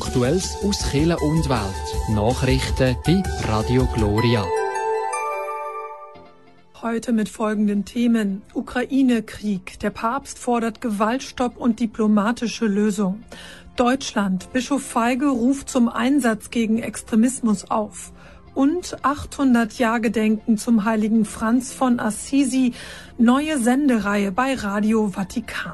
Aktuelles aus Kirche und Welt. Nachrichten bei Radio Gloria. Heute mit folgenden Themen. Ukraine-Krieg. Der Papst fordert Gewaltstopp und diplomatische Lösung. Deutschland. Bischof Feige ruft zum Einsatz gegen Extremismus auf. Und 800-Jahr-Gedenken zum heiligen Franz von Assisi. Neue Sendereihe bei Radio Vatikan.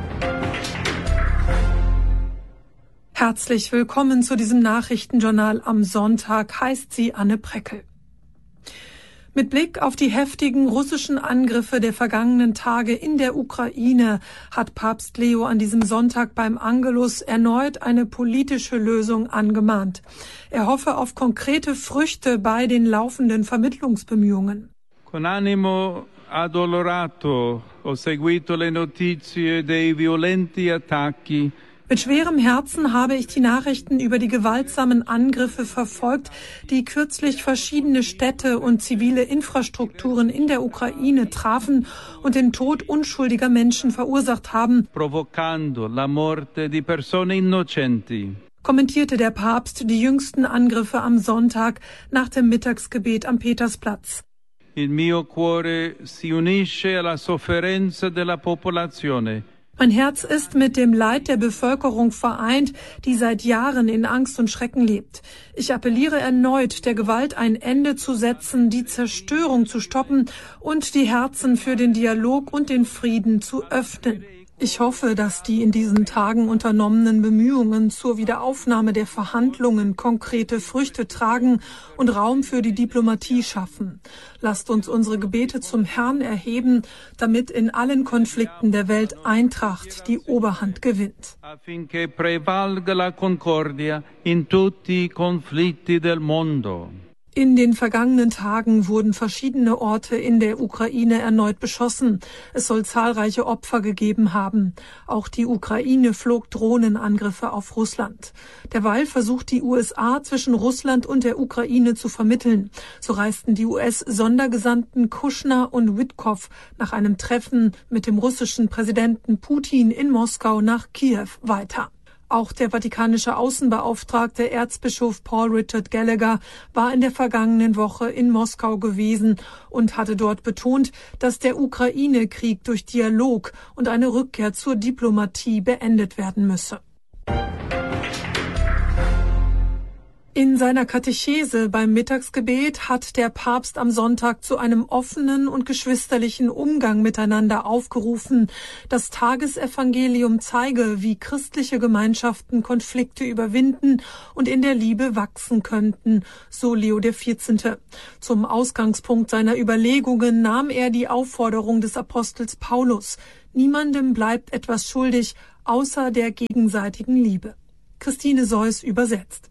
Herzlich willkommen zu diesem Nachrichtenjournal am Sonntag, heißt sie Anne Preckel. Mit Blick auf die heftigen russischen Angriffe der vergangenen Tage in der Ukraine hat Papst Leo an diesem Sonntag beim Angelus erneut eine politische Lösung angemahnt. Er hoffe auf konkrete Früchte bei den laufenden Vermittlungsbemühungen. Con animo addolorato ho seguito le notizie dei violenti attacchi. Mit schwerem Herzen habe ich die Nachrichten über die gewaltsamen Angriffe verfolgt, die kürzlich verschiedene Städte und zivile Infrastrukturen in der Ukraine trafen und den Tod unschuldiger Menschen verursacht haben, Provocando la morte di persone innocenti. Kommentierte der Papst die jüngsten Angriffe am Sonntag nach dem Mittagsgebet am Petersplatz. Il mio cuore si unisce alla sofferenza della popolazione. Mein Herz ist mit dem Leid der Bevölkerung vereint, die seit Jahren in Angst und Schrecken lebt. Ich appelliere erneut, der Gewalt ein Ende zu setzen, die Zerstörung zu stoppen und die Herzen für den Dialog und den Frieden zu öffnen. Ich hoffe, dass die in diesen Tagen unternommenen Bemühungen zur Wiederaufnahme der Verhandlungen konkrete Früchte tragen und Raum für die Diplomatie schaffen. Lasst uns unsere Gebete zum Herrn erheben, damit in allen Konflikten der Welt Eintracht die Oberhand gewinnt. Affinché prevalga la concordia in tutti i conflitti del mondo. In den vergangenen Tagen wurden verschiedene Orte in der Ukraine erneut beschossen. Es soll zahlreiche Opfer gegeben haben. Auch die Ukraine flog Drohnenangriffe auf Russland. Derweil versucht die USA zwischen Russland und der Ukraine zu vermitteln. So reisten die US-Sondergesandten Kushner und Witkow nach einem Treffen mit dem russischen Präsidenten Putin in Moskau nach Kiew weiter. Auch der vatikanische Außenbeauftragte Erzbischof Paul Richard Gallagher war in der vergangenen Woche in Moskau gewesen und hatte dort betont, dass der Ukraine-Krieg durch Dialog und eine Rückkehr zur Diplomatie beendet werden müsse. In seiner Katechese beim Mittagsgebet hat der Papst am Sonntag zu einem offenen und geschwisterlichen Umgang miteinander aufgerufen. Das Tagesevangelium zeige, wie christliche Gemeinschaften Konflikte überwinden und in der Liebe wachsen könnten, so Leo XIV. Zum Ausgangspunkt seiner Überlegungen nahm er die Aufforderung des Apostels Paulus: Niemandem bleibt etwas schuldig, außer der gegenseitigen Liebe. Christine Seuss übersetzt.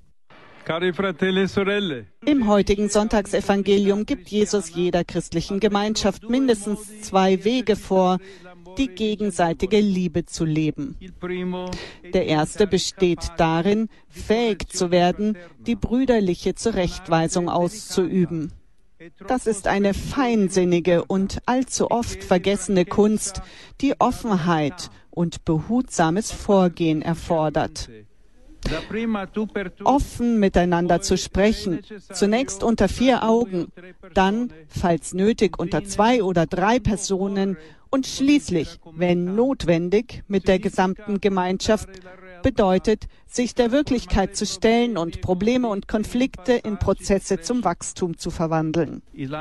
Im heutigen Sonntagsevangelium gibt Jesus jeder christlichen Gemeinschaft mindestens 2 Wege vor, die gegenseitige Liebe zu leben. Der erste besteht darin, fähig zu werden, die brüderliche Zurechtweisung auszuüben. Das ist eine feinsinnige und allzu oft vergessene Kunst, die Offenheit und behutsames Vorgehen erfordert. Offen miteinander zu sprechen, zunächst unter 4 Augen, dann, falls nötig, unter 2 oder 3 Personen und schließlich, wenn notwendig, mit der gesamten Gemeinschaft, bedeutet, sich der Wirklichkeit zu stellen und Probleme und Konflikte in Prozesse zum Wachstum zu verwandeln.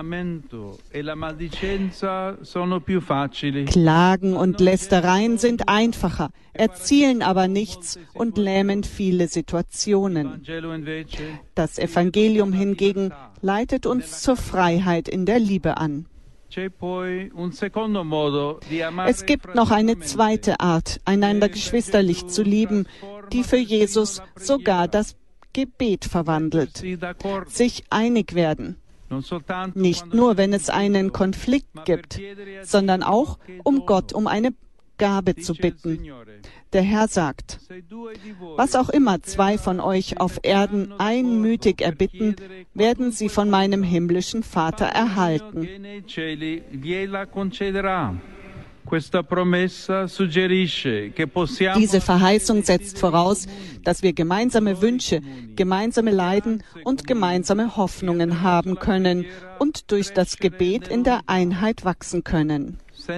Klagen und Lästereien sind einfacher, erzielen aber nichts und lähmen viele Situationen. Das Evangelium hingegen leitet uns zur Freiheit in der Liebe an. Es gibt noch eine zweite Art, einander geschwisterlich zu lieben, die für Jesus sogar das Gebet verwandelt. Sich einig werden. Nicht nur, wenn es einen Konflikt gibt, sondern auch, um Gott um eine Gabe zu bitten. Der Herr sagt: Was auch immer 2 von euch auf Erden einmütig erbitten, werden sie von meinem himmlischen Vater erhalten. Diese Verheißung setzt voraus, dass wir gemeinsame Wünsche, gemeinsame Leiden und gemeinsame Hoffnungen haben können und durch das Gebet in der Einheit wachsen können.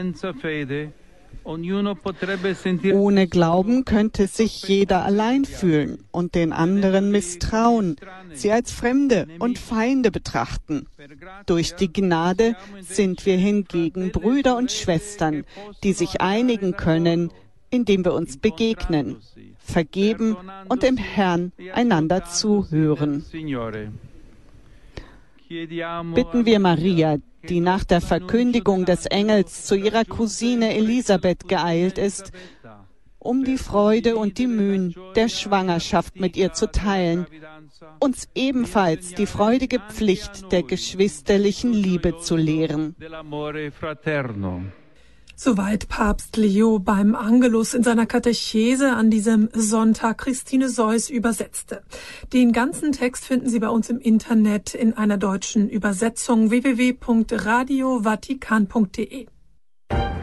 Ohne Glauben könnte sich jeder allein fühlen und den anderen misstrauen, sie als Fremde und Feinde betrachten. Durch die Gnade sind wir hingegen Brüder und Schwestern, die sich einigen können, indem wir uns begegnen, vergeben und im Herrn einander zuhören. Bitten wir Maria, die nach der Verkündigung des Engels zu ihrer Cousine Elisabeth geeilt ist, um die Freude und die Mühen der Schwangerschaft mit ihr zu teilen, uns ebenfalls die freudige Pflicht der geschwisterlichen Liebe zu lehren. Soweit Papst Leo beim Angelus in seiner Katechese an diesem Sonntag. Christine Seuss übersetzte. Den ganzen Text finden Sie bei uns im Internet in einer deutschen Übersetzung www.radiovatikan.de.